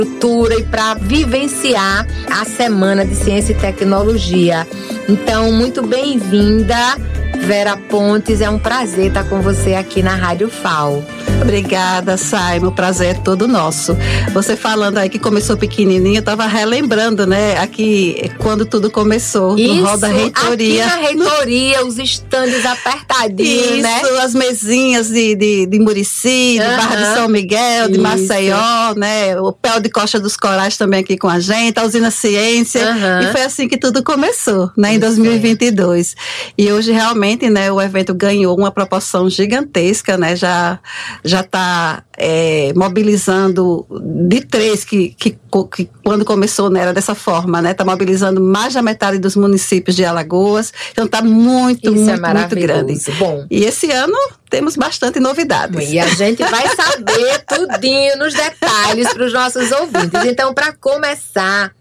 estrutura e para vivenciar a Semana de Ciência e Tecnologia. Então, muito bem-vinda, Vera Pontes. É um prazer estar com você aqui na Rádio FAO. Obrigada, Saima. O prazer é todo nosso. Você falando aí que começou pequenininho, eu estava relembrando, né? Aqui, quando tudo começou, no hall da reitoria. Aqui na reitoria, os estandes apertadinhos, isso, né? As mesinhas de Murici, de Barra de São Miguel, de Maceió, né? O Pé de Costa dos Corais também aqui com a gente, a Usina Ciência. E foi assim que tudo começou, né? Em 2022. E hoje, realmente, né? O evento ganhou uma proporção gigantesca, né? Já está mobilizando de 3 que quando começou, né, era dessa forma, né? Está mobilizando mais da metade dos municípios de Alagoas. Então está muito grande. Bom, e esse ano temos bastante novidades. E a gente vai saber tudinho nos detalhes para os nossos ouvintes. Então, para começar,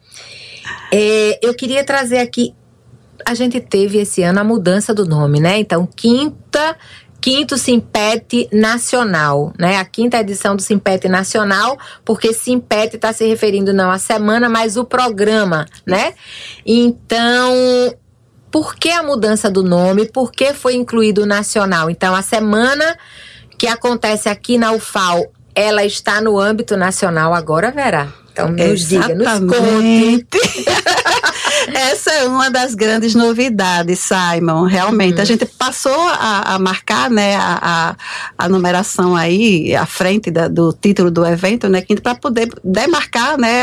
eu queria trazer aqui, a gente teve esse ano a mudança do nome, né? Então, Quinto Simpet Nacional, né? A 5ª edição do Simpet Nacional, porque Simpet está se referindo não à semana, mas o programa, né? Então, por que a mudança do nome? Por que foi incluído o nacional? Então, a semana que acontece aqui na UFAO, ela está no âmbito nacional agora, Vera? Então, nos diga, nos conte. Essa é uma das grandes novidades, Simon. Realmente, a gente passou a marcar, né, a numeração aí, à frente do título do evento, né, para poder demarcar, né,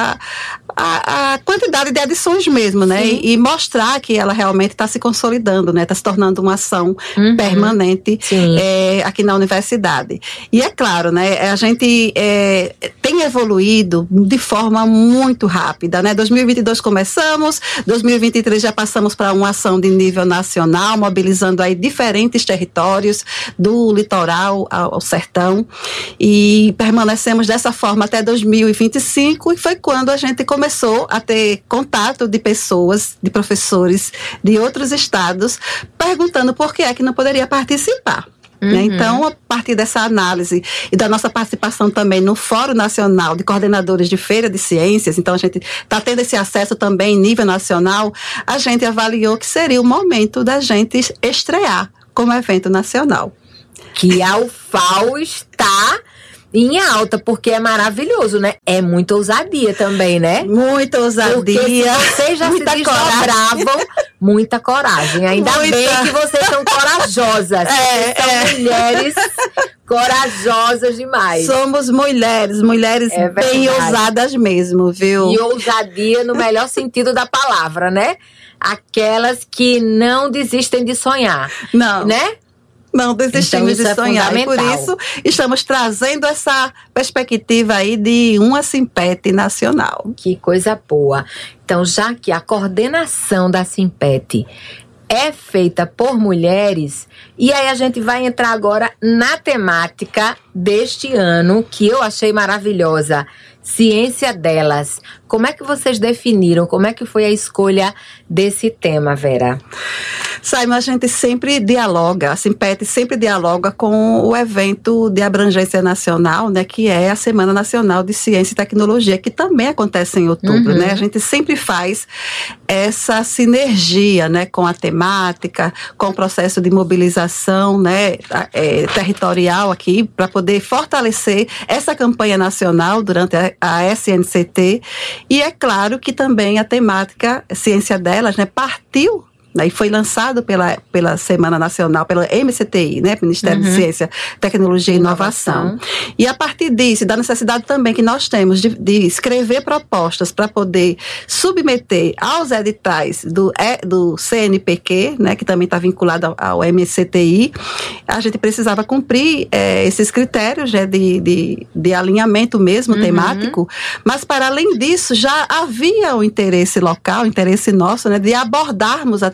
a quantidade de edições mesmo, né, e mostrar que ela realmente está se consolidando, né, está se tornando uma ação permanente aqui na universidade. E é claro, né, a gente tem evoluído de forma muito rápida, né, 2022 começamos, 2023 já passamos para uma ação de nível nacional, mobilizando aí diferentes territórios, do litoral ao sertão, e permanecemos dessa forma até 2025, e foi quando a gente começou a ter contato de pessoas, de professores de outros estados, perguntando por que é que não poderia participar. Então, a partir dessa análise e da nossa participação também no Fórum Nacional de Coordenadores de Feira de Ciências, então a gente está tendo esse acesso também em nível nacional, a gente avaliou que seria o momento da gente estrear como evento nacional. Que a UFAO está em alta, porque é maravilhoso, né? É muita ousadia também, né? Muita ousadia. Porque se vocês já se desdobravam, muita coragem. Ainda bem que vocês são corajosas. São mulheres corajosas demais. Somos mulheres bem ousadas mesmo, viu? E ousadia no melhor sentido da palavra, né? Aquelas que não desistem de sonhar. Não. Né? Não desistimos de sonhar, e por isso estamos trazendo essa perspectiva aí de uma Simpet nacional. Que coisa boa. Então, já que a coordenação da Simpet é feita por mulheres, e aí a gente vai entrar agora na temática deste ano, que eu achei maravilhosa, Ciência Delas. Como é que vocês definiram? Como é que foi a escolha desse tema, Vera? Simon, a gente sempre dialoga, a Simpet sempre dialoga com o evento de abrangência nacional, né, que é a Semana Nacional de Ciência e Tecnologia, que também acontece em outubro, né? A gente sempre faz essa sinergia, né, com a temática, com o processo de mobilização, né, territorial aqui, para poder fortalecer essa campanha nacional durante a SNCT. E é claro que também a temática Ciência Delas, né, partiu E foi lançado pela Semana Nacional, pela MCTI, né, Ministério de Ciência, Tecnologia e Inovação. E a partir disso, da necessidade também que nós temos de escrever propostas para poder submeter aos editais do CNPq, né, que também está vinculado ao MCTI, a gente precisava cumprir esses critérios, né, de alinhamento mesmo temático, mas para além disso já havia o interesse local, o interesse nosso, né, de abordarmos a temática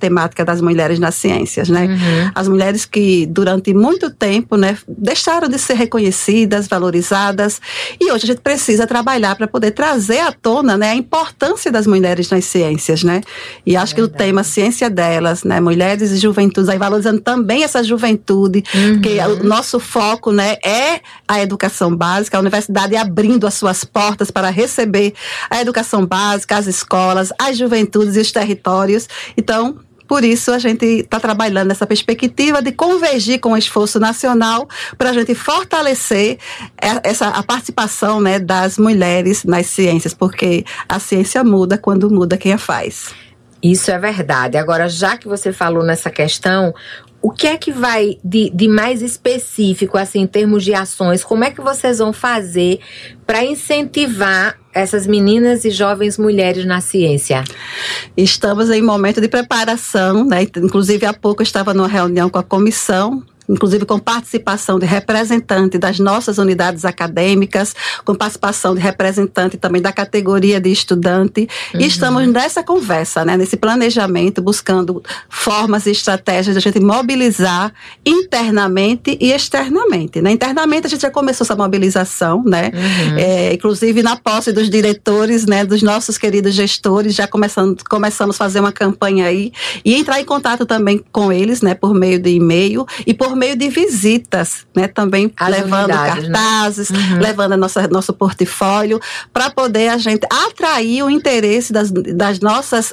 temática das mulheres nas ciências, né? As mulheres que durante muito tempo, né, deixaram de ser reconhecidas, valorizadas, e hoje a gente precisa trabalhar para poder trazer à tona, né, a importância das mulheres nas ciências, né? E acho que o tema Ciência Delas, né, mulheres e juventudes, aí valorizando também essa juventude, porque o nosso foco, né, é a educação básica, a universidade abrindo as suas portas para receber a educação básica, as escolas, as juventudes e os territórios. Então, por isso, a gente está trabalhando nessa perspectiva de convergir com o esforço nacional para a gente fortalecer a participação, né, das mulheres nas ciências, porque a ciência muda quando muda quem a faz. Isso é verdade. Agora, já que você falou nessa questão, o que é que vai de mais específico, assim, em termos de ações? Como é que vocês vão fazer para incentivar essas meninas e jovens mulheres na ciência? Estamos em momento de preparação, né? Inclusive, há pouco eu estava numa reunião com a comissão, inclusive com participação de representante das nossas unidades acadêmicas, com participação de representante também da categoria de estudante, e estamos nessa conversa, né, nesse planejamento, buscando formas e estratégias de a gente mobilizar internamente e externamente, né? Internamente a gente já começou essa mobilização, né? Inclusive na posse dos diretores, né, dos nossos queridos gestores, já começamos a fazer uma campanha aí, e entrar em contato também com eles, né, por meio de e-mail e por meio de visitas, né, também as levando unidades, cartazes, né? Levando nosso portfólio, para poder a gente atrair o interesse das nossas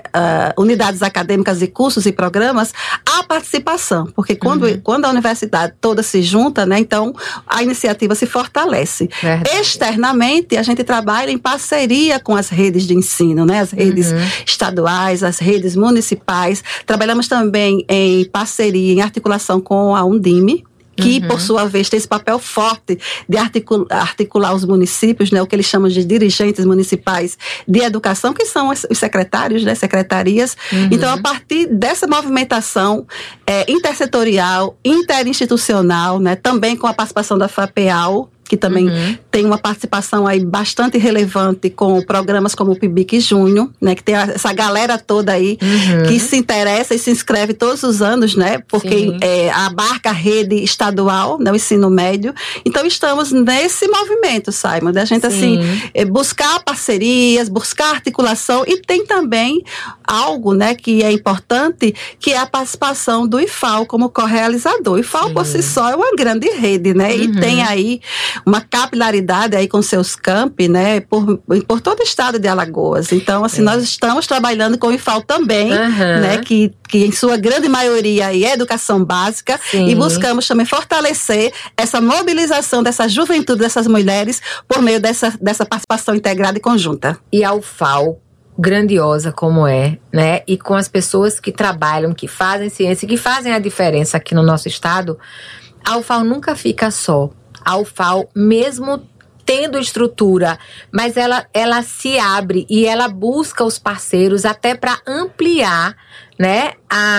unidades acadêmicas e cursos e programas à participação, porque quando a universidade toda se junta, né, então a iniciativa se fortalece. Verdade. Externamente, a gente trabalha em parceria com as redes de ensino, né, as redes estaduais, as redes municipais. Trabalhamos também em parceria, em articulação com a Undime, que, por sua vez, tem esse papel forte de articular os municípios, né, o que eles chamam de dirigentes municipais de educação, que são os secretários, né, secretarias. Então, a partir dessa movimentação intersetorial, interinstitucional, né, também com a participação da FAPEAL, que também tem uma participação aí bastante relevante com programas como o PIBIC Júnior, né, que tem essa galera toda aí que se interessa e se inscreve todos os anos, né, porque abarca a rede estadual, né, o ensino médio. Então, estamos nesse movimento, Simon, da gente, assim, buscar parcerias, buscar articulação, e tem também algo, né, que é importante, que é a participação do IFAL como co-realizador. O IFAL, por si só, é uma grande rede, né, e tem aí uma capilaridade aí com seus campi, né, por todo o estado de Alagoas. Então, assim, nós estamos trabalhando com o IFAL também, né, que em sua grande maioria aí é educação básica, e buscamos também fortalecer essa mobilização dessa juventude, dessas mulheres, por meio dessa participação integrada e conjunta. E a UFAL, grandiosa como é, né, e com as pessoas que trabalham, que fazem ciência, que fazem a diferença aqui no nosso estado, a UFAL nunca fica só. A UFAL, mesmo tendo estrutura, mas ela se abre e ela busca os parceiros até para ampliar, né,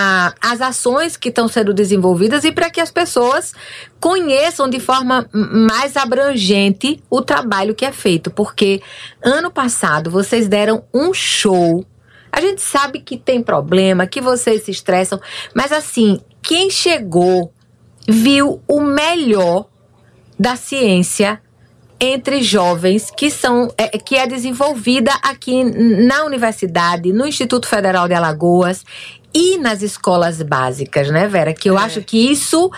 as ações que estão sendo desenvolvidas, e para que as pessoas conheçam de forma mais abrangente o trabalho que é feito. Porque ano passado vocês deram um show. A gente sabe que tem problema, que vocês se estressam, mas assim, quem chegou viu o melhor da ciência entre jovens que é desenvolvida aqui na universidade, no Instituto Federal de Alagoas e nas escolas básicas, né, Vera? Que eu acho que isso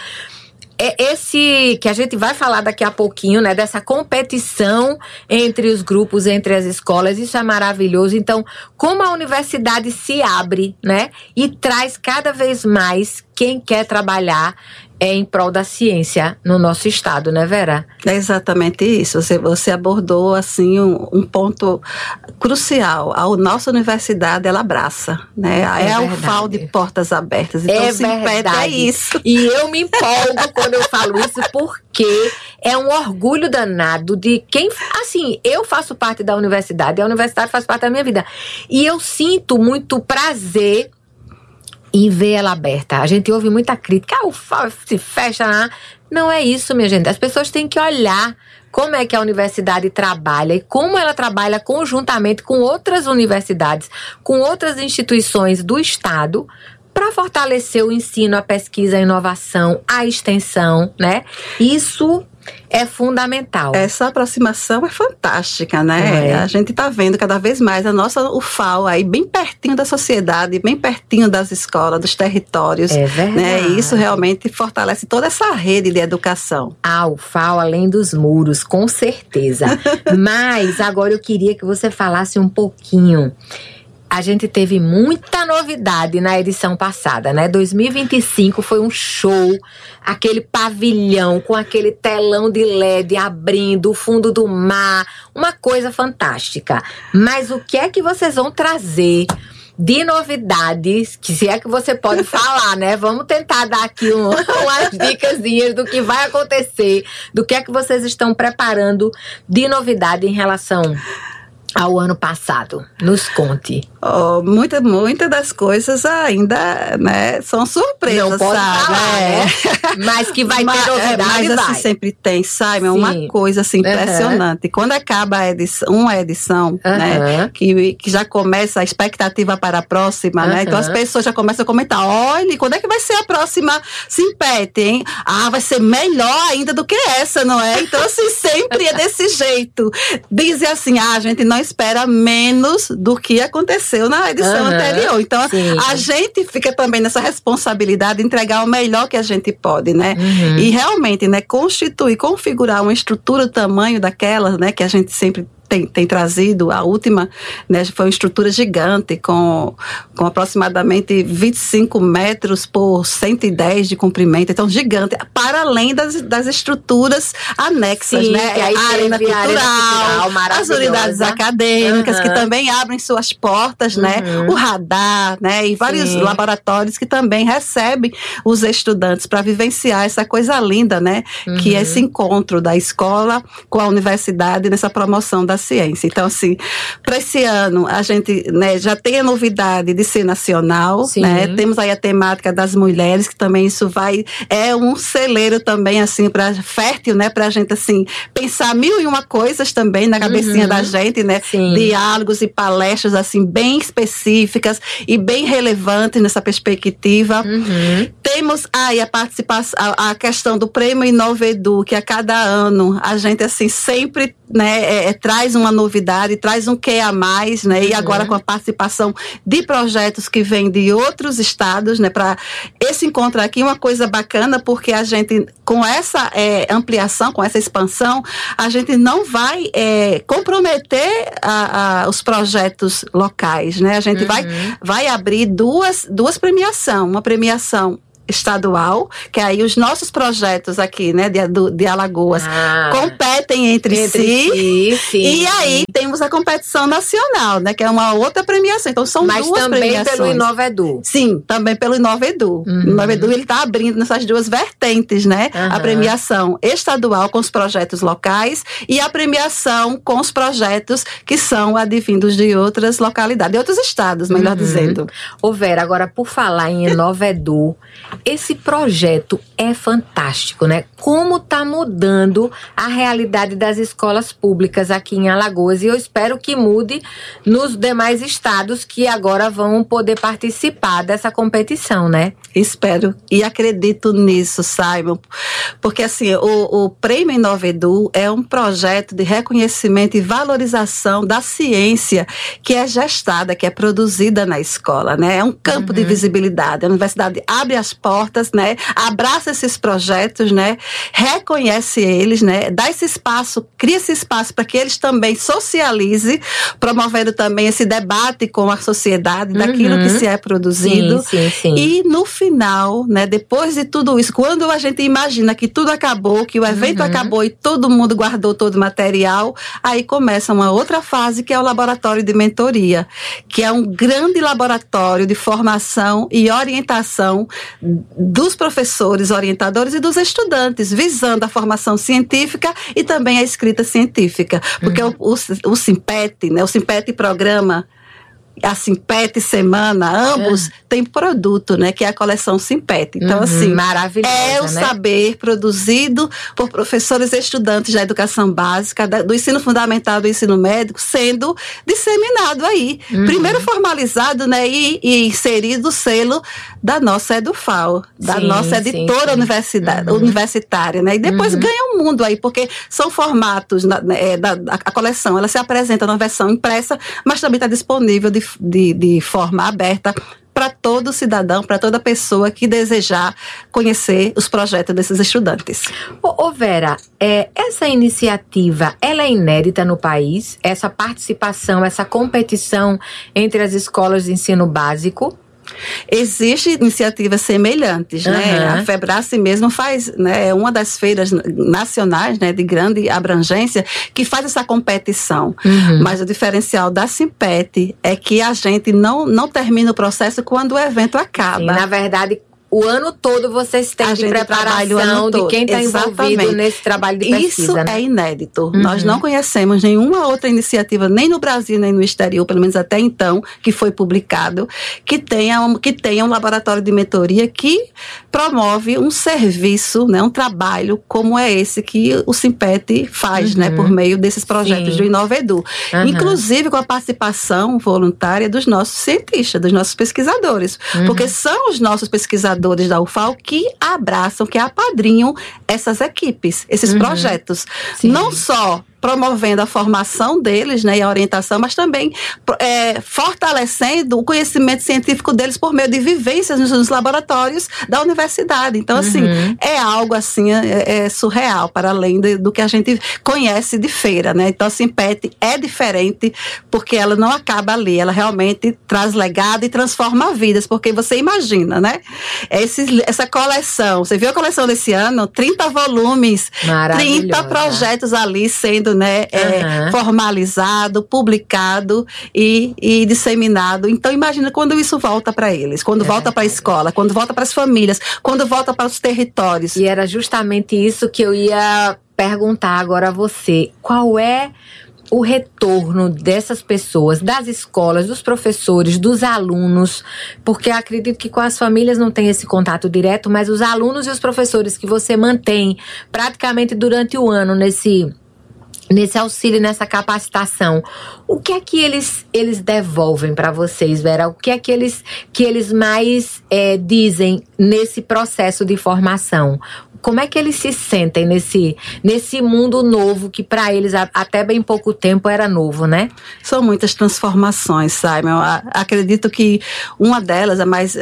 é esse que a gente vai falar daqui a pouquinho, né, dessa competição entre os grupos, entre as escolas. Isso é maravilhoso. Então, como a universidade se abre, né, e traz cada vez mais quem quer trabalhar em prol da ciência no nosso estado, né, Vera? É exatamente isso. Você abordou, assim, um ponto crucial. A nossa universidade, ela abraça, né? É a UFAL de portas abertas. Então, é isso. E eu me empolgo quando eu falo isso, porque é um orgulho danado de quem... Assim, eu faço parte da universidade, a universidade faz parte da minha vida. E eu sinto muito prazer e ver ela aberta. A gente ouve muita crítica, a UFAL se fecha, né? Não é isso, minha gente. As pessoas têm que olhar como é que a universidade trabalha e como ela trabalha conjuntamente com outras universidades, com outras instituições do Estado, para fortalecer o ensino, a pesquisa, a inovação, a extensão, né? Isso é fundamental. Essa aproximação é fantástica, né? A gente está vendo cada vez mais a nossa UFAL aí bem pertinho da sociedade, bem pertinho das escolas, dos territórios. É verdade. Né? E isso realmente fortalece toda essa rede de educação. A UFAL além dos muros, com certeza. Mas agora eu queria que você falasse um pouquinho. A gente teve muita novidade na edição passada, né? 2025 foi um show, aquele pavilhão com aquele telão de LED abrindo o fundo do mar, uma coisa fantástica. Mas o que é que vocês vão trazer de novidades, que se é que você pode falar, né? Vamos tentar dar aqui umas dicasinhas do que vai acontecer, do que é que vocês estão preparando de novidade em relação ao ano passado. Nos conte. Muitas das coisas ainda, né, são surpresas, não pode falar, né? Mas que vai ter novidade, mas assim, sempre tem, Simon, uma coisa assim impressionante. Quando acaba uma edição, né, que já começa a expectativa para a próxima, né? Então as pessoas já começam a comentar, olha, quando é que vai ser a próxima Simpete, hein? Vai ser melhor ainda do que essa, não é? Então assim, sempre é desse jeito. Dizem assim, a gente não espera menos do que aconteceu na edição anterior. Então, a gente fica também nessa responsabilidade de entregar o melhor que a gente pode, né? E realmente, né, configurar uma estrutura do tamanho daquela, né, que a gente sempre tem trazido. A última, né, foi uma estrutura gigante com aproximadamente 25 metros por 110 de comprimento, então gigante, para além das estruturas anexas, né? A arena cultural, as unidades acadêmicas que também abrem suas portas, né? O radar, né? E vários laboratórios que também recebem os estudantes para vivenciar essa coisa linda, né? Que é esse encontro da escola com a universidade nessa promoção da ciência. Então, assim, para esse ano, a gente, né, já tem a novidade de ser nacional, né? Temos aí a temática das mulheres, que também isso é um celeiro também, assim, fértil, né? Pra gente, assim, pensar 1001 coisas também na cabecinha da gente, né? Diálogos e palestras, assim, bem específicas e bem relevantes nessa perspectiva. Temos aí a participação, a questão do Prêmio Inovedu, que a cada ano a gente, assim, sempre, né, traz uma novidade, traz um quê a mais, né? E agora com a participação de projetos que vêm de outros estados, né? Para esse encontro aqui, uma coisa bacana, porque a gente, com essa ampliação, com essa expansão, a gente não vai comprometer os projetos locais, né? A gente vai abrir duas premiações, uma premiação estadual, que aí os nossos projetos aqui, né, de Alagoas, competem entre si. E aí temos a competição nacional, né, que é uma outra premiação. Então são duas premiações. Mas também pelo Inovedu. Sim, também pelo Inovedu. O Inovedu, ele está abrindo nessas duas vertentes, né, a premiação estadual com os projetos locais e a premiação com os projetos que são advindos de outras localidades, de outros estados, melhor dizendo. Ô Vera, agora por falar em Inovedu, esse projeto é fantástico, né? Como está mudando a realidade das escolas públicas aqui em Alagoas, e eu espero que mude nos demais estados que agora vão poder participar dessa competição, né? Espero e acredito nisso, Simon, porque assim, o Prêmio Inovedu é um projeto de reconhecimento e valorização da ciência que é gestada, que é produzida na escola, né? É um campo de visibilidade. A universidade abre as portas, né? Abraça esses projetos, né? Reconhece eles, né? Dá esse espaço, cria esse espaço para que eles também socializem, promovendo também esse debate com a sociedade daquilo que se é produzido. E no final, né? Depois de tudo isso, quando a gente imagina que tudo acabou, que o evento acabou e todo mundo guardou todo o material, aí começa uma outra fase, que é o laboratório de mentoria, que é um grande laboratório de formação e orientação dos professores, orientadores e dos estudantes, visando a formação científica e também a escrita científica. Porque o Simpete, né, o Simpete Programa a Simpete Semana, ambos têm produto, né, que é a coleção Simpete. Então, assim, maravilhosa, é o saber produzido por professores e estudantes da educação básica, do ensino fundamental, do ensino médico, sendo disseminado aí. Primeiro formalizado, né, e inserido o selo da nossa EduFal, da nossa editora universitária, né, e depois ganha um mundo aí, porque são formatos, a coleção, ela se apresenta na versão impressa, mas também está disponível de forma aberta para todo cidadão, para toda pessoa que desejar conhecer os projetos desses estudantes. Ô Vera, essa iniciativa, ela é inédita no país? Essa participação, essa competição entre as escolas de ensino básico? Existem iniciativas semelhantes, né? A FEBRACE mesmo faz, né, uma das feiras nacionais, né, de grande abrangência, que faz essa competição. Mas o diferencial da Simpete é que a gente não termina o processo quando o evento acaba. Sim, na verdade, o ano todo vocês têm de preparação de quem está envolvido nesse trabalho de pesquisa. Isso, né? É inédito. Nós não conhecemos nenhuma outra iniciativa, nem no Brasil, nem no exterior, pelo menos até então, que foi publicado, que tenha um laboratório de mentoria que promove um serviço, né, um trabalho como é esse que o Simpete faz, né, por meio desses projetos do InovaEdu. Inclusive com a participação voluntária dos nossos cientistas, dos nossos pesquisadores. Porque são os nossos pesquisadores da UFAL que abraçam, que apadrinham essas equipes, esses projetos. Não só promovendo a formação deles, né, e a orientação, mas também fortalecendo o conhecimento científico deles por meio de vivências nos laboratórios da universidade. Então, assim, é algo assim, surreal, para além do que a gente conhece de feira, né? Então, a Simpete é diferente, porque ela não acaba ali, ela realmente traz legado e transforma vidas, porque você imagina, né? Essa coleção, você viu a coleção desse ano? 30 volumes, 30 projetos ali sendo, né, formalizado, publicado e disseminado. Então, imagina quando isso volta para eles, quando volta para a escola, quando volta para as famílias, quando volta para os territórios. E era justamente isso que eu ia perguntar agora a você. Qual é o retorno dessas pessoas, das escolas, dos professores, dos alunos, porque acredito que com as famílias não tem esse contato direto, mas os alunos e os professores que você mantém praticamente durante o ano nesse auxílio, nessa capacitação, o que é que eles devolvem para vocês, Vera? O que é que eles mais dizem nesse processo de formação? Como é que eles se sentem nesse mundo novo que para eles até bem pouco tempo era novo, né? São muitas transformações, Simon. Acredito que uma delas, a mais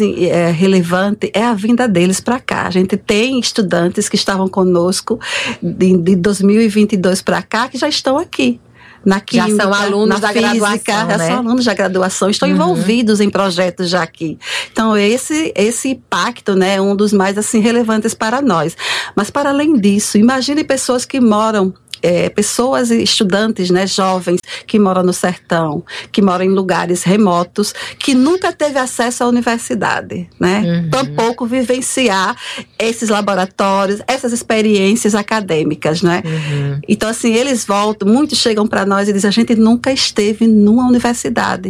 relevante, é a vinda deles para cá. A gente tem estudantes que estavam conosco de 2022 para cá que já estão aqui. Na química, já são alunos da física, graduação, já né? são alunos da graduação, estão envolvidos em projetos já aqui. Então, esse impacto, né, é um dos mais, assim, relevantes para nós. Mas, para além disso, imagine pessoas que moram, pessoas e estudantes, né, jovens, que moram no sertão, que moram em lugares remotos, que nunca teve acesso à universidade, né? Tampouco vivenciar esses laboratórios, essas experiências acadêmicas, né? Então, assim, eles voltam, muitos chegam para nós e dizem, a gente nunca esteve numa universidade.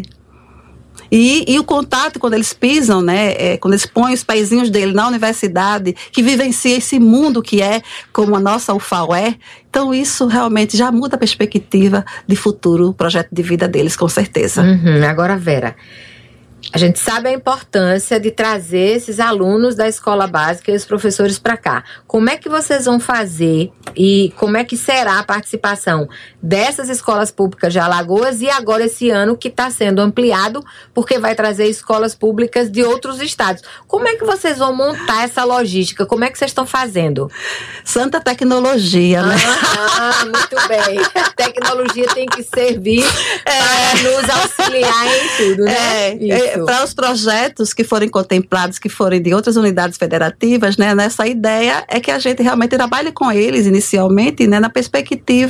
E o contato, quando eles pisam, né, quando eles põem os pezinhos dele na universidade, que vivencia esse mundo que é, como a nossa UFAL é, então isso realmente já muda a perspectiva de futuro, o projeto de vida deles, com certeza. Agora, Vera, a gente sabe a importância de trazer esses alunos da escola básica e os professores para cá. Como é que vocês vão fazer e como é que será a participação dessas escolas públicas de Alagoas e agora esse ano que está sendo ampliado porque vai trazer escolas públicas de outros estados? Como é que vocês vão montar essa logística? Como é que vocês estão fazendo? Santa tecnologia, né? Muito bem. A tecnologia tem que servir para nos auxiliar em tudo, né? Para os projetos que forem contemplados, que forem de outras unidades federativas, né, nessa ideia é que a gente realmente trabalhe com eles inicialmente, né, na perspectiva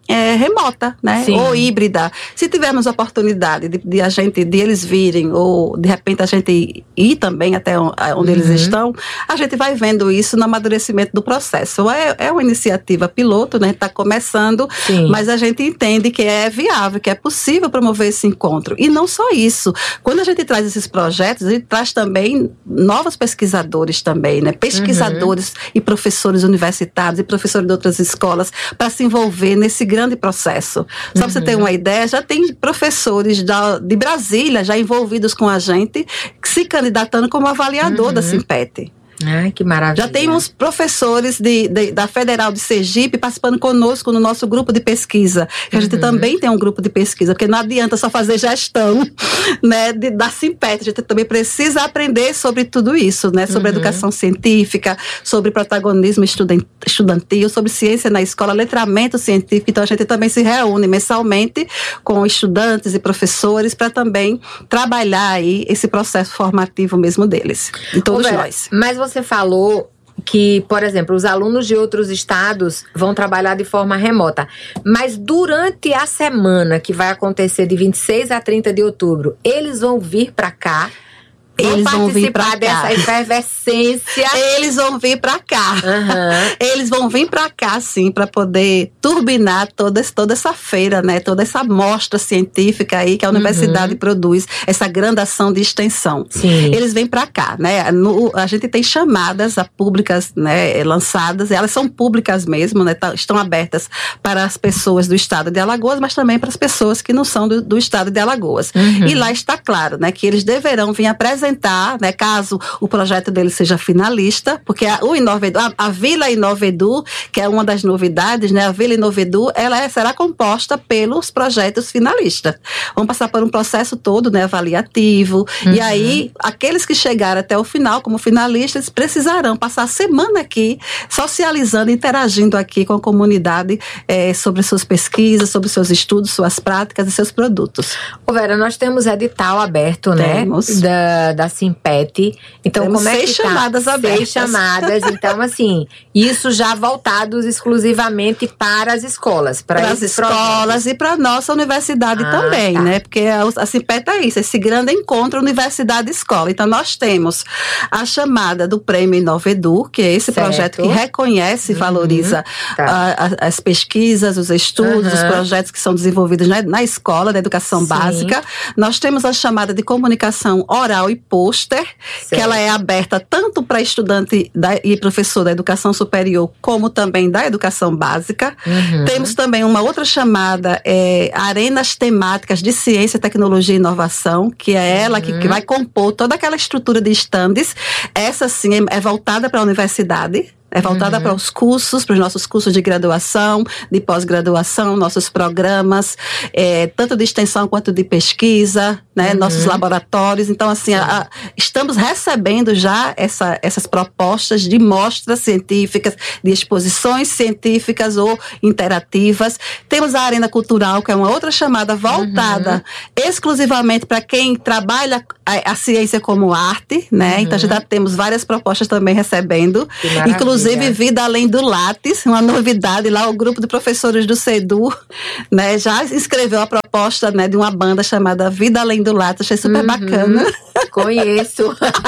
remota, né? Sim. Ou híbrida. Se tivermos oportunidade de eles virem, ou de repente a gente ir também até onde eles estão, a gente vai vendo isso no amadurecimento do processo. É uma iniciativa piloto, né? Está começando, Sim. mas a gente entende que é viável, que é possível promover esse encontro. E não só isso. Quando a gente traz esses projetos, a gente traz também novos pesquisadores também, né? Pesquisadores e professores universitários e professores de outras escolas para se envolver nesse grande processo. Só para você ter uma ideia, já tem professores de Brasília já envolvidos com a gente, se candidatando como avaliador da Simpet. Ai, que maravilha. Já temos professores da Federal de Sergipe participando conosco no nosso grupo de pesquisa. Que a gente também tem um grupo de pesquisa, porque não adianta só fazer gestão, né, da Simpet. A gente também precisa aprender sobre tudo isso, né, sobre educação científica, sobre protagonismo estudantil, sobre ciência na escola, letramento científico. Então a gente também se reúne mensalmente com estudantes e professores para também trabalhar aí esse processo formativo mesmo deles, de todos nós. Mas você falou que, por exemplo, os alunos de outros estados vão trabalhar de forma remota. Mas durante a semana que vai acontecer de 26 a 30 de outubro, eles vão vir para cá? Eles vão vir pra cá. Dessa efervescência. Eles vão vir pra cá. Eles vão vir pra cá, sim, para poder turbinar toda essa feira, né? Toda essa mostra científica aí que a universidade produz, essa grande ação de extensão. Sim. Eles vêm pra cá, né? A gente tem chamadas públicas, né, lançadas, elas são públicas mesmo, né? Estão abertas para as pessoas do estado de Alagoas, mas também para as pessoas que não são do estado de Alagoas. E lá está claro, né, que eles deverão vir apresentar, né, caso o projeto dele seja finalista, porque a Vila Inovedu, que é uma das novidades, né, a Vila Inovedu, ela será composta pelos projetos finalistas. Vão passar por um processo todo, né, avaliativo, e aí aqueles que chegaram até o final como finalistas precisarão passar a semana aqui socializando, interagindo aqui com a comunidade sobre suas pesquisas, sobre seus estudos, suas práticas e seus produtos. Ô Vera, nós temos edital aberto, né? Temos. Da Simpet. Então, temos como é que 6 chamadas abertas. 6 chamadas. Então, assim, isso já voltados exclusivamente para as escolas. Para as escolas e para a nossa universidade também, né? Porque a Simpet é isso, esse grande encontro universidade-escola. Então, nós temos a chamada do Prêmio Inovedu, que é esse projeto que reconhece e valoriza as pesquisas, os estudos, os projetos que são desenvolvidos na escola, da educação básica. Nós temos a chamada de comunicação oral e pôster, que ela é aberta tanto para estudante e professor da educação superior, como também da educação básica. Temos também uma outra chamada, Arenas Temáticas de Ciência, Tecnologia e Inovação, que é ela que vai compor toda aquela estrutura de estandes. Essa sim é voltada para a universidade. É voltada para os cursos, para os nossos cursos de graduação, de pós-graduação, nossos programas, tanto de extensão quanto de pesquisa, né, nossos laboratórios. Então, assim, estamos recebendo já essas propostas de mostras científicas, de exposições científicas ou interativas. Temos a Arena Cultural, que é uma outra chamada voltada exclusivamente para quem trabalha a ciência como arte, né? Então, já temos várias propostas também recebendo. Inclusive, Vida Além do Lattes, uma novidade lá, o grupo de professores do CEDU, né, já escreveu a proposta, né, de uma banda chamada Vida Além do Lattes, achei super bacana. Conheço.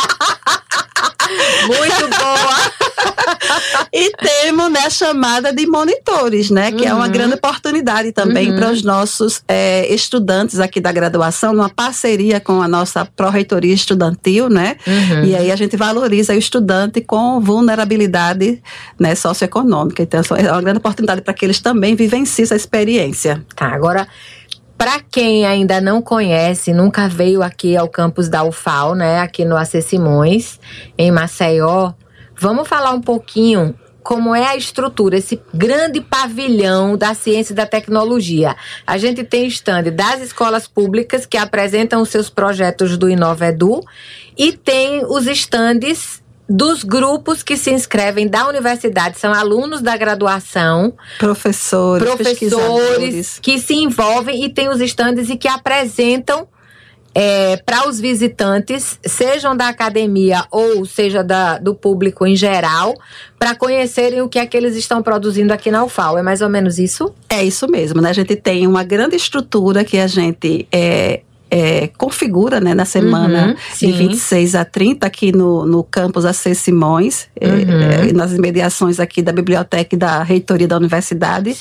Muito boa. E temos, né, a chamada de monitores, né, que é uma grande oportunidade também para os nossos estudantes aqui da graduação, numa parceria com a nossa pró-reitoria estudantil, né, e aí a gente valoriza o estudante com vulnerabilidade, né, socioeconômica. Então é uma grande oportunidade para que eles também vivenciem essa experiência. Tá, agora, para quem ainda não conhece, nunca veio aqui ao campus da UFAL, né, aqui no AC Simões, em Maceió, vamos falar um pouquinho como é a estrutura, esse grande pavilhão da ciência e da tecnologia. A gente tem estande das escolas públicas que apresentam os seus projetos do Inovedu e tem os estandes dos grupos que se inscrevem da universidade, são alunos da graduação, professores que se envolvem e tem os estandes e que apresentam para os visitantes, sejam da academia ou seja do público em geral, para conhecerem o que é que eles estão produzindo aqui na UFAL. É mais ou menos isso? É isso mesmo, né? A gente tem uma grande estrutura que a gente configura, né, na semana de 26 a 30 aqui no campus AC Simões, nas imediações aqui da biblioteca e da reitoria da universidade.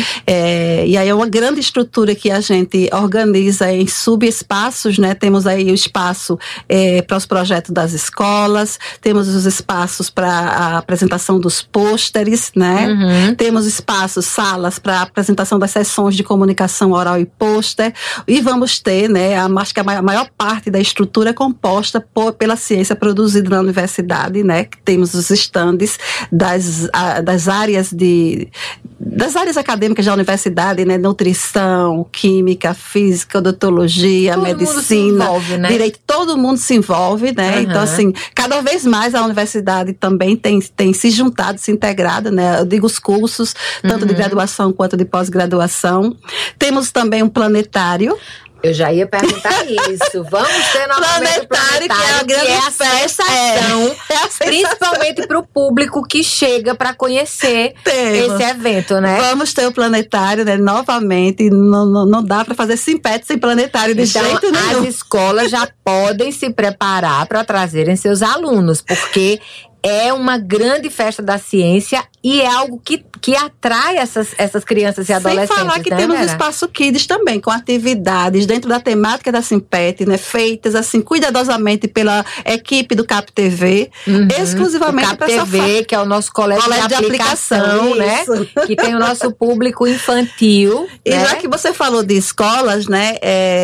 E aí é uma grande estrutura que a gente organiza em subespaços, né? Temos aí o espaço para os projetos das escolas, temos os espaços para a apresentação dos pôsteres, né? Temos espaços, salas para apresentação das sessões de comunicação oral e pôster, e vamos ter, né, acho que a maior parte da estrutura é composta pela ciência produzida na universidade, né? Temos os estandes das áreas acadêmicas da universidade, né? Nutrição, química, física, odontologia, todo medicina, mundo se envolve, né? Direito, todo mundo se envolve, né? Então, assim, cada vez mais a universidade também tem se juntado, se integrado, né? Eu digo os cursos, tanto de graduação quanto de pós-graduação. Temos também um planetário. Eu já ia perguntar isso. Vamos ter novamente o planetário, que é a grande sensação, principalmente para o público que chega para conhecer esse evento, né? Vamos ter o planetário, né, novamente. Não dá para fazer simpete sem planetário de jeito nenhum. As escolas já podem se preparar para trazerem seus alunos, porque é uma grande festa da ciência e é algo que atrai essas crianças e adolescentes. Sem falar que né, temos o Vera? Espaço Kids também, com atividades dentro da temática da Simpete, né, feitas assim cuidadosamente pela equipe do Cap TV, exclusivamente para essa TV, que é o nosso colégio de aplicação, né? Que tem o nosso público infantil. E né? já que você falou de escolas, né,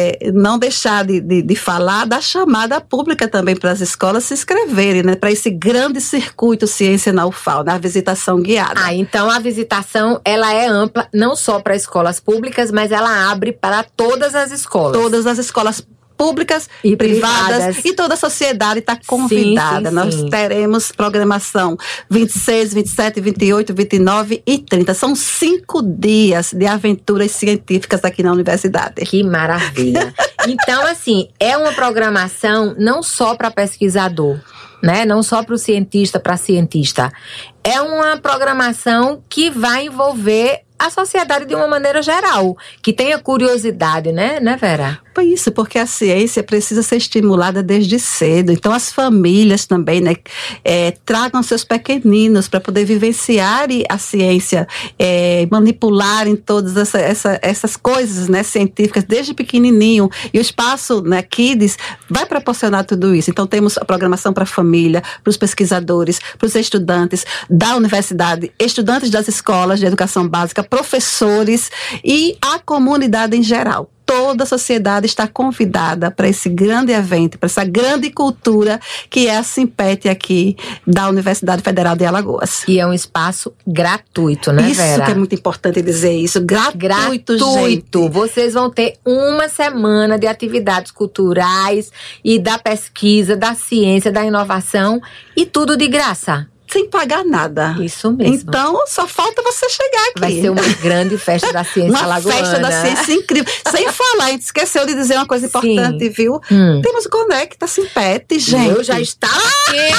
não deixar de falar da chamada pública também para as escolas se inscreverem, né, para esse grande circuito Ciência na UFAL, na visitação guiada. Então a visitação, ela é ampla, não só para escolas públicas, mas ela abre para todas as escolas. Todas as escolas públicas e privadas, e toda a sociedade está convidada. Nós teremos programação 26, 27, 28, 29 e 30. São 5 dias de aventuras científicas aqui na universidade. Que maravilha! Então, assim, é uma programação não só para pesquisador, né? Não só para o cientista, para cientista. É uma programação que vai envolver a sociedade de uma maneira geral, que tenha curiosidade, né, Vera? Isso, porque a ciência precisa ser estimulada desde cedo. Então, as famílias também, né, tragam seus pequeninos para poder vivenciar a ciência, manipularem todas essas coisas, né, científicas desde pequenininho. E o Espaço, né, Kids vai proporcionar tudo isso. Então, temos a programação para a família, para os pesquisadores, para os estudantes da universidade, estudantes das escolas de educação básica, professores e a comunidade em geral. Toda a sociedade está convidada para esse grande evento, para essa grande cultura que é a Simpete aqui da Universidade Federal de Alagoas. E é um espaço gratuito, né, Vera? Isso que é muito importante dizer isso. Gratuito, gente. Vocês vão ter uma semana de atividades culturais e da pesquisa, da ciência, da inovação e tudo de graça. Sem pagar nada. Isso mesmo. Então, só falta você chegar aqui. Vai ser uma grande festa da ciência alagoana. Uma festa da ciência incrível. Sem falar, a gente esqueceu de dizer uma coisa importante, viu? Temos o Conecta Simpete, gente. Eu já estava aqui.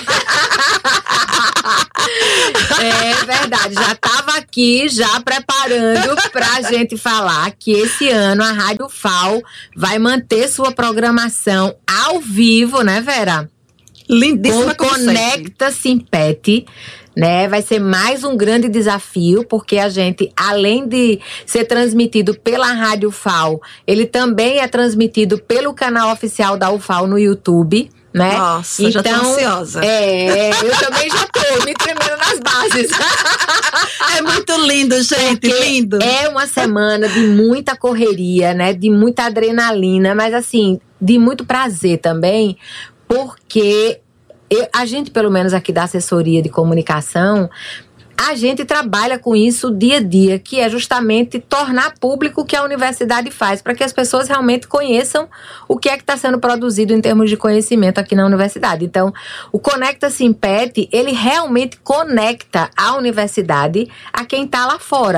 É verdade, já estava aqui, já preparando pra gente falar que esse ano a Rádio UFAL vai manter sua programação ao vivo, né, Vera? Lindíssima, com Conecta Simpete, né? Vai ser mais um grande desafio, porque a gente, além de ser transmitido pela Rádio UFAL, ele também é transmitido pelo canal oficial da UFAL no YouTube, né? Nossa, então, já tô ansiosa. Eu também já tô me tremendo nas bases. É muito lindo, gente, porque lindo. É uma semana de muita correria, né? De muita adrenalina, mas assim, de muito prazer também, porque a gente, pelo menos aqui da assessoria de comunicação, a gente trabalha com isso dia a dia, que é justamente tornar público o que a universidade faz, para que as pessoas realmente conheçam o que é que está sendo produzido em termos de conhecimento aqui na universidade. Então, o Conecta Simpete, ele realmente conecta a universidade a quem está lá fora,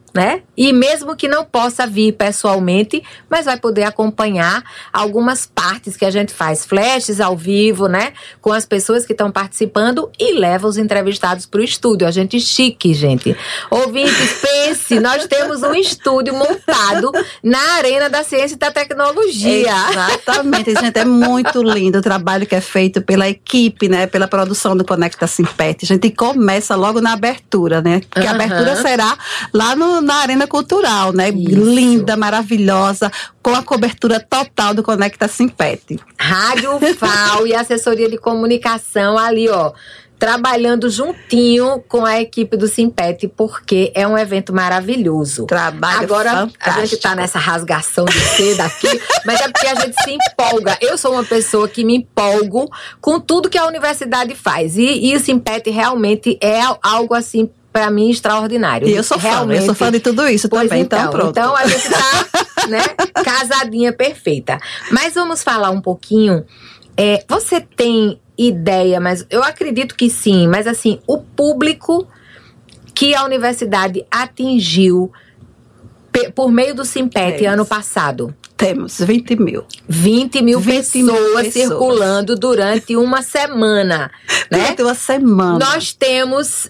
né? E mesmo que não possa vir pessoalmente, mas vai poder acompanhar algumas partes que a gente faz, flashes ao vivo, né? Com as pessoas que estão participando e leva os entrevistados para o estúdio. A gente chique, gente. Ouvintes, pense, nós temos um estúdio montado na Arena da Ciência e da Tecnologia. Exatamente, gente, é muito lindo o trabalho que é feito pela equipe, né? Pela produção do Conecta Simpet. A gente começa logo na abertura, né? Porque a abertura será lá na Arena Cultural, né? Isso. Linda, maravilhosa, com a cobertura total do Conecta Simpet. Rádio FAO e assessoria de comunicação ali, ó, trabalhando juntinho com a equipe do Simpet, porque é um evento maravilhoso. Trabalho Agora, fantástico. a gente tá nessa rasgação de seda aqui, mas é porque a gente se empolga. Eu sou uma pessoa que me empolgo com tudo que a universidade faz. E o Simpet realmente é algo assim, pra mim, extraordinário. E eu sou fã, eu sou fã de tudo isso também, então pronto. Então a gente tá, né, casadinha perfeita. Mas vamos falar um pouquinho. Você tem ideia, mas eu acredito que sim, mas assim, o público que a universidade atingiu por meio do Simpet ano passado? Temos 20 mil. 20 mil pessoas circulando durante uma semana. Né? Durante uma semana. Nós temos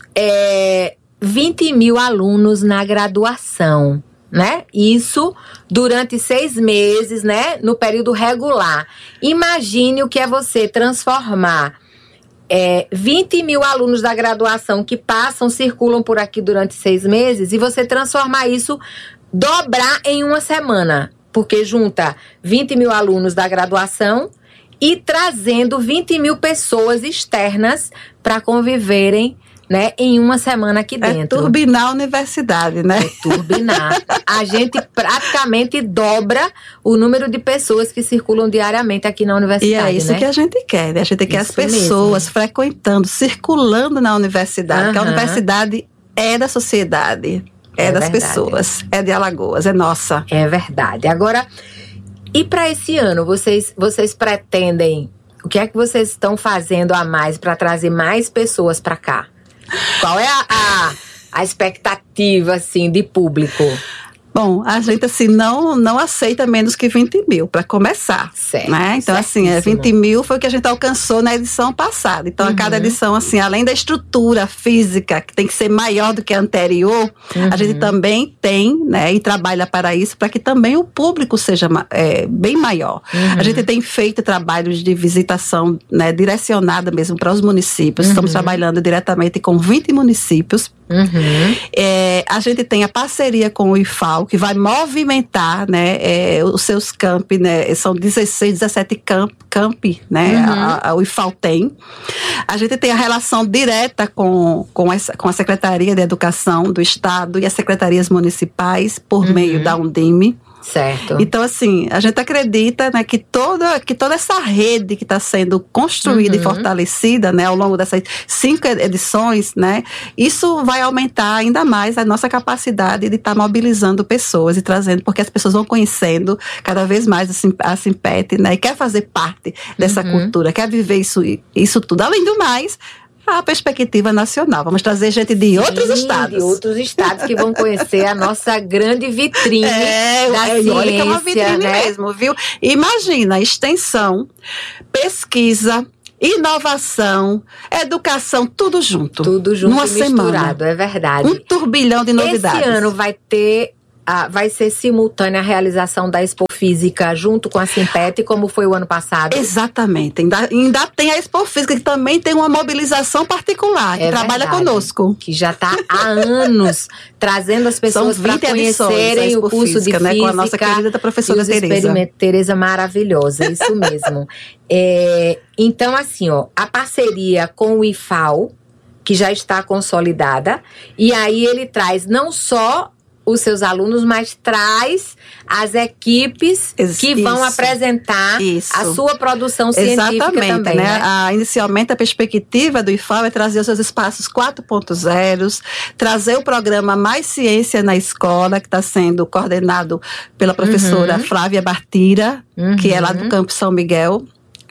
20 mil alunos na graduação, né? Isso durante 6 meses, né? No período regular. Imagine o que é você transformar 20 mil alunos da graduação que circulam por aqui durante 6 meses e você transformar isso, dobrar em uma semana. Porque junta 20 mil alunos da graduação e trazendo 20 mil pessoas externas para conviverem, né, em uma semana aqui dentro. É turbinar a universidade, né? É turbinar. A gente praticamente dobra o número de pessoas que circulam diariamente aqui na universidade, e é isso, né, que a gente quer, né? A gente quer as pessoas mesmo frequentando, circulando na universidade, porque a universidade é da sociedade, é das pessoas, é de Alagoas, é nossa. É verdade. Agora, e para esse ano, vocês pretendem, o que é que vocês estão fazendo a mais para trazer mais pessoas para cá? Qual é a expectativa, assim, de público? Bom, a gente, assim, não aceita menos que 20 mil, para começar. Certo. Né? Então, assim, 20 mil foi o que a gente alcançou na edição passada. Então, a cada edição, assim, além da estrutura física, que tem que ser maior do que a anterior, a gente também tem, né, e trabalha para isso, para que também o público seja bem maior. A gente tem feito trabalhos de visitação, né, direcionada mesmo para os municípios. Estamos trabalhando diretamente com 20 municípios. A gente tem a parceria com o IFAO, que vai movimentar, né, os seus campi, né, são 16, 17 campi, né, o IFAO tem. A gente tem a relação direta com a Secretaria de Educação do Estado e as secretarias municipais por meio da Undime. Certo. Então, assim, a gente acredita, né, que toda essa rede que está sendo construída e fortalecida, né, ao longo dessas 5 edições, né, isso vai aumentar ainda mais a nossa capacidade de estar mobilizando pessoas e trazendo, porque as pessoas vão conhecendo cada vez mais a Simpet, né, e quer fazer parte dessa cultura, quer viver isso tudo. Além do mais, a perspectiva nacional. Vamos trazer gente de outros estados. De outros estados que vão conhecer a nossa grande vitrine da ciência. Olha que é uma vitrine, né, mesmo, viu? Imagina, extensão, pesquisa, inovação, educação, tudo junto. Tudo junto numa e misturado, semana. É verdade. Um turbilhão de novidades. Esse ano vai ser simultânea a realização da Expo Física junto com a Simpet, como foi o ano passado? Exatamente. Ainda tem a Expo Física, que também tem uma mobilização particular, que trabalha conosco. Que já está há anos trazendo as pessoas para conhecerem o curso Física, de Física. Né, com a nossa querida professora Tereza. Tereza maravilhosa, isso mesmo. Então, assim, ó, a parceria com o IFAO, que já está consolidada, e aí ele traz não só os seus alunos, mas traz as equipes que vão apresentar a sua produção científica também, né? Inicialmente, a perspectiva do IFAO é trazer os seus espaços 4.0, trazer o programa Mais Ciência na Escola, que está sendo coordenado pela professora Flávia Bartira, que é lá do Campo São Miguel.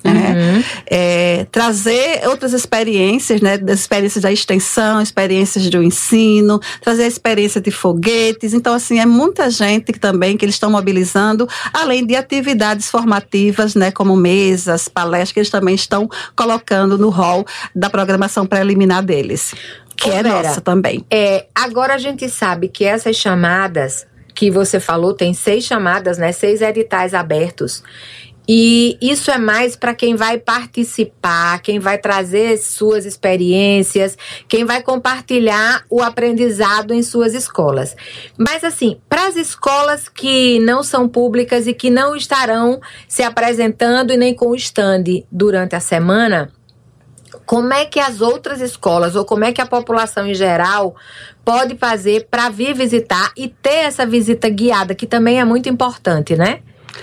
Trazer outras experiências, né, das experiências da extensão, experiências do ensino, trazer a experiência de foguetes. Então, assim, é muita gente também que eles estão mobilizando, além de atividades formativas, né, como mesas, palestras, que eles também estão colocando no hall da programação preliminar deles, que é Vera, nossa também. Agora a gente sabe que essas chamadas que você falou, tem 6 chamadas, né, 6 editais abertos. E isso é mais para quem vai participar, quem vai trazer suas experiências, quem vai compartilhar o aprendizado em suas escolas. Mas assim, para as escolas que não são públicas e que não estarão se apresentando e nem com o stand durante a semana, como é que as outras escolas ou como é que a população em geral pode fazer para vir visitar e ter essa visita guiada, que também é muito importante, né?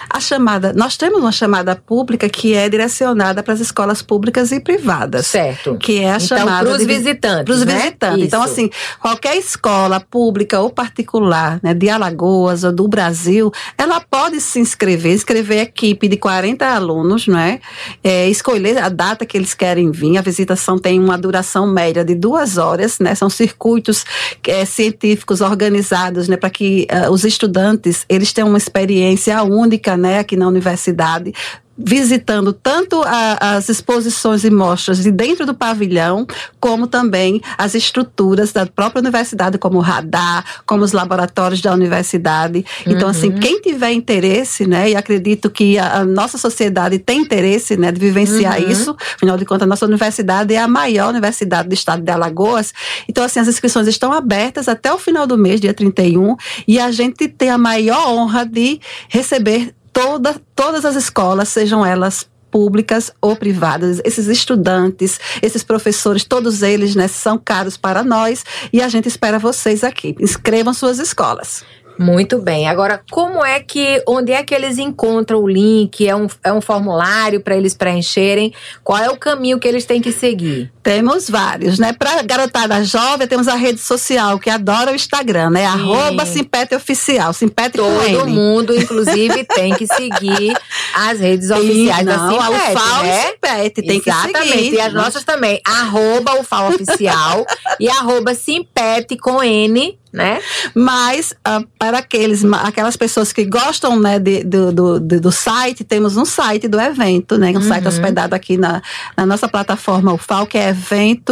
Nós temos uma chamada pública que é direcionada para as escolas públicas e privadas. Certo. Que é a chamada para os visitantes. Para os visitantes. Isso. Então, assim, qualquer escola pública ou particular, né, de Alagoas ou do Brasil, ela pode se inscrever equipe de 40 alunos, né? Escolher a data que eles querem vir. A visitação tem uma duração média de 2 horas, né? São circuitos científicos organizados, né, para que os estudantes eles tenham uma experiência única, né, aqui na universidade, visitando tanto as exposições e mostras de dentro do pavilhão, como também as estruturas da própria universidade, como o radar, como os laboratórios da universidade. Então, assim, quem tiver interesse, né, e acredito que a nossa sociedade tem interesse, né, de vivenciar isso, afinal de contas, a nossa universidade é a maior universidade do estado de Alagoas. Então, assim, as inscrições estão abertas até o final do mês, dia 31, e a gente tem a maior honra de receber todas as escolas, sejam elas públicas ou privadas, esses estudantes, esses professores, todos eles, né, são caros para nós e a gente espera vocês aqui. Inscrevam suas escolas. Muito bem. Agora, onde é que eles encontram o link? É um formulário para eles preencherem? Qual é o caminho que eles têm que seguir? Temos vários, né? Para garotada jovem, temos a rede social, que adora o Instagram, né? @SimpeteOficial, Simpete com N. Todo mundo, inclusive, tem que seguir as redes oficiais da Simpete, a UFAO, né? Simpete, tem que seguir. Exatamente, e as nossas também, @UFAOOficial e @Simpete com N, né? Mas para aquelas pessoas que gostam, né, do site, temos um site do evento, né? Um site hospedado aqui na nossa plataforma UFAO, que é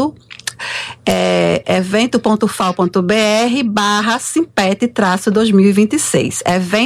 evento.ufal.br/Simpete-2026.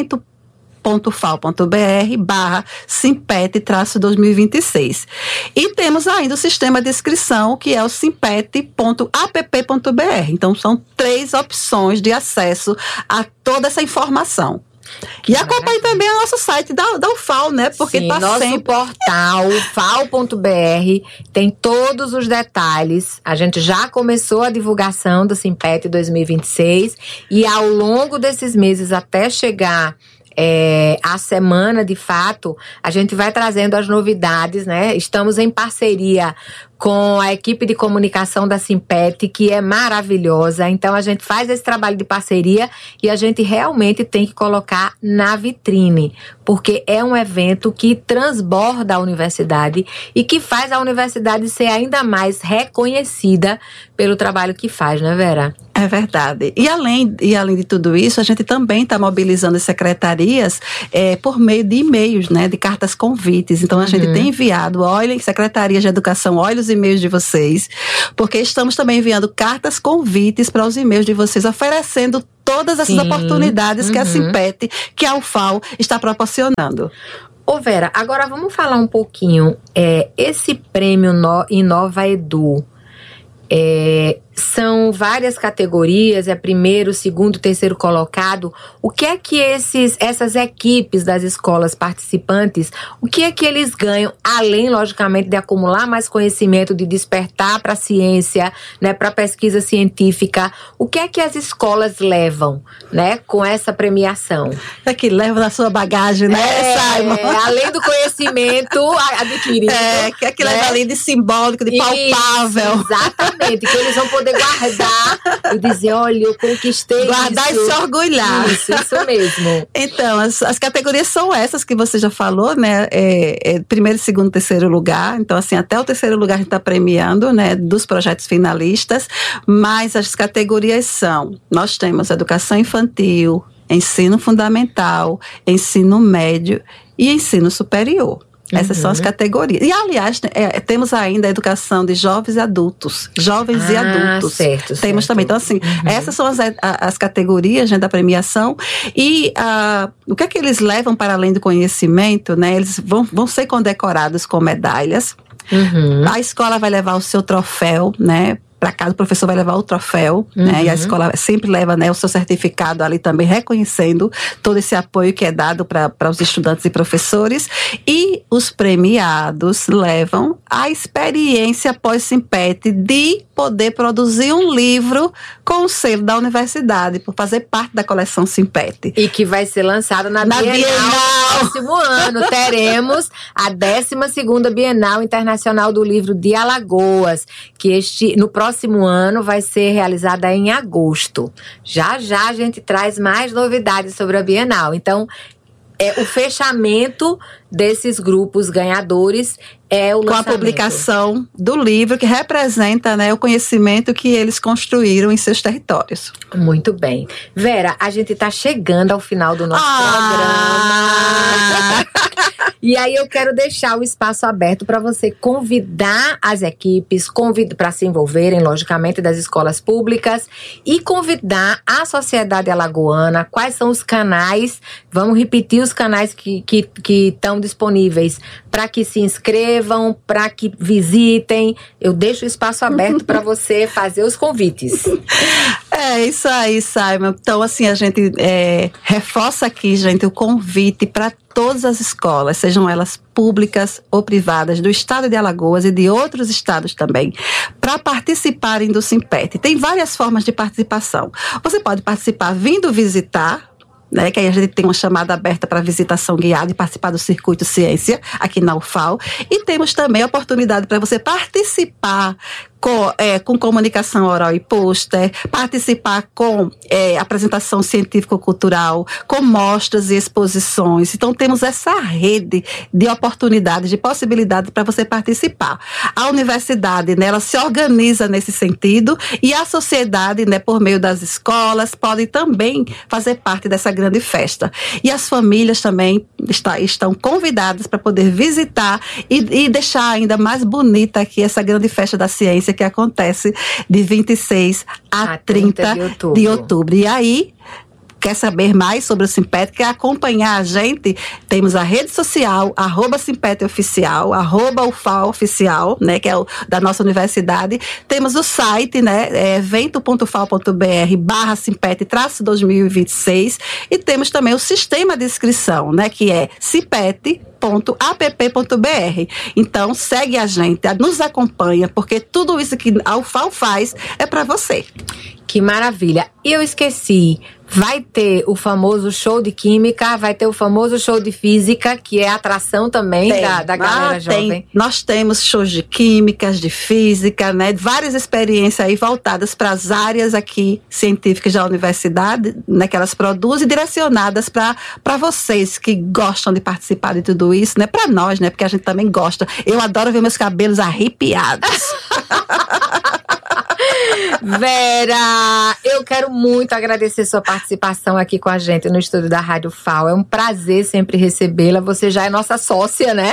evento.ufal.br/Simpete-2026. E temos ainda o sistema de inscrição, que é o simpete.app.br. Então, são 3 opções de acesso a toda essa informação. E acompanhe também o nosso site da UFAO, né? Porque sim, nosso portal, ufal.br, tem todos os detalhes. A gente já começou a divulgação do Simpete 2026 e ao longo desses meses, até chegar a semana, de fato, a gente vai trazendo as novidades, né? Estamos em parceria com a equipe de comunicação da Simpete, que é maravilhosa. Então, a gente faz esse trabalho de parceria e a gente realmente tem que colocar na vitrine, porque é um evento que transborda a universidade e que faz a universidade ser ainda mais reconhecida pelo trabalho que faz, né, Vera? É verdade. E além de tudo isso, a gente também está mobilizando as secretarias por meio de e-mails, né, de cartas convites. Então, a gente tem enviado, olhem, Secretaria de Educação, olha os e-mails de vocês, porque estamos também enviando cartas convites para os e-mails de vocês, oferecendo todas essas oportunidades que a Simpete, que a UFAO está proporcionando. Ô Vera, agora vamos falar um pouquinho, esse prêmio Inova Edu, são várias categorias, primeiro, segundo, terceiro colocado. O que é que essas equipes das escolas participantes, o que é que eles ganham, além, logicamente, de acumular mais conhecimento, de despertar para a ciência, né, para a pesquisa científica? O que é que as escolas levam, né, com essa premiação? É que leva na sua bagagem, né, Simon? Além do conhecimento adquirido. Que é que leva ali de simbólico, de palpável. Isso, exatamente, que eles vão poder poder guardar e dizer, olha, eu conquistei guardar isso. E se orgulhar. Isso mesmo. Então, as categorias são essas que você já falou, né? Primeiro, segundo, terceiro lugar. Então, assim, até o terceiro lugar a gente está premiando, né? Dos projetos finalistas. Mas as categorias nós temos educação infantil, ensino fundamental, ensino médio e ensino superior. Essas são as categorias. E, aliás, temos ainda a educação de jovens e adultos. Jovens e adultos. Certo. Temos também. Então, assim, essas são as categorias, né, da premiação. E o que é que eles levam para além do conhecimento, né? Eles vão ser condecorados com medalhas. A escola vai levar o seu troféu, né? Para casa, o professor vai levar o troféu, né? E a escola sempre leva, né, o seu certificado ali também, reconhecendo todo esse apoio que é dado para os estudantes e professores. E os premiados levam a experiência pós-Simpete de poder produzir um livro com o selo da universidade, por fazer parte da coleção Simpete. E que vai ser lançado na Bienal no próximo ano. Teremos a 12ª Bienal Internacional do Livro de Alagoas, que no próximo ano vai ser realizada em agosto. Já a gente traz mais novidades sobre a Bienal. Então, o fechamento desses grupos ganhadores é o lançamento. Com a publicação do livro que representa, né, o conhecimento que eles construíram em seus territórios. Muito bem. Vera, a gente está chegando ao final do nosso programa. E aí eu quero deixar o espaço aberto para você convidar as equipes, para se envolverem, logicamente, das escolas públicas, e convidar a sociedade alagoana. Quais são os canais? Vamos repetir os canais que estão disponíveis para que se inscrevam, para que visitem. Eu deixo o espaço aberto para você fazer os convites. É isso aí, Simon. Então, assim, a gente reforça aqui, gente, o convite para todas as escolas, sejam elas públicas ou privadas, do estado de Alagoas e de outros estados também, para participarem do Simpete. Tem várias formas de participação. Você pode participar vindo visitar, né, que aí a gente tem uma chamada aberta para visitação guiada e participar do Circuito Ciência, aqui na UFAL. E temos também a oportunidade para você participar com comunicação oral e pôster, participar com apresentação científico-cultural, com mostras e exposições. Então, temos essa rede de oportunidades, de possibilidades para você participar. A universidade, né, ela se organiza nesse sentido, e a sociedade, né, por meio das escolas, pode também fazer parte dessa grande festa. E as famílias também estão convidadas para poder visitar e deixar ainda mais bonita aqui essa grande festa da ciência, que acontece de 26 a 30 de outubro. E aí, quer saber mais sobre o Simpete, quer acompanhar a gente, temos a rede social, @SimpeteOficial, @UFALOficial, né, que é da nossa universidade. Temos o site, né, evento.fal.br/Simpete-2026, e temos também o sistema de inscrição, né, que é simpete.app.br. Então, segue a gente, nos acompanha, porque tudo isso que a UFAL faz é para você. Que maravilha. E eu esqueci, vai ter o famoso show de química, vai ter o famoso show de física, que é atração também da galera jovem. Nós temos shows de químicas, de física, né? Várias experiências aí voltadas para as áreas aqui científicas da universidade, né, que elas produzem, direcionadas para vocês que gostam de participar de tudo isso, né? Para nós, né? Porque a gente também gosta. Eu adoro ver meus cabelos arrepiados. Vera, eu quero muito agradecer sua participação aqui com a gente no estúdio da Rádio FAO. É um prazer sempre recebê-la. Você já é nossa sócia, né?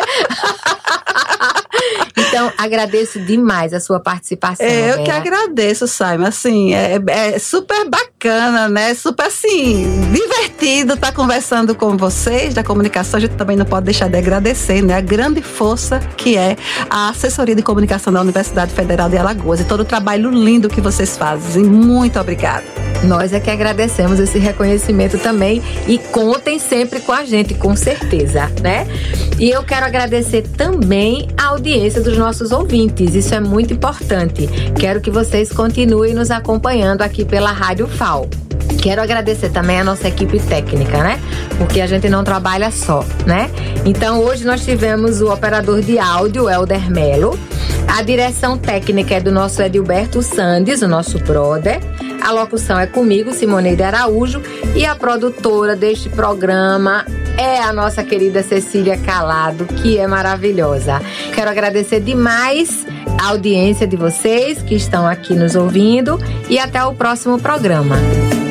Então, agradeço demais a sua participação. Eu que agradeço, Simon. Assim, é super bacana, né? Super, assim, divertido estar conversando com vocês da comunicação. A gente também não pode deixar de agradecer, né? A grande força que é a assessoria de comunicação da Universidade Federal de Alagoas e todo o trabalho lindo que vocês fazem. Muito obrigada. Nós é que agradecemos esse reconhecimento também, e contem sempre com a gente, com certeza, né? E eu quero agradecer também a audiência dos nossos ouvintes, isso é muito importante. Quero que vocês continuem nos acompanhando aqui pela Rádio FAO. Quero agradecer também a nossa equipe técnica, né? Porque a gente não trabalha só, né? Então, hoje nós tivemos o operador de áudio, Helder Melo. A direção técnica é do nosso Edilberto Sandes, o nosso brother. A locução é comigo, Simoneide Araújo. E a produtora deste programa é a nossa querida Cecília Calado, que é maravilhosa. Quero agradecer demais a audiência de vocês que estão aqui nos ouvindo. E até o próximo programa.